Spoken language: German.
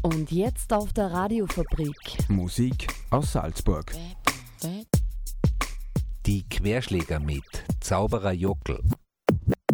Und jetzt auf der Radiofabrik. Musik aus Salzburg. Die Querschläger mit Zauberer Jockel.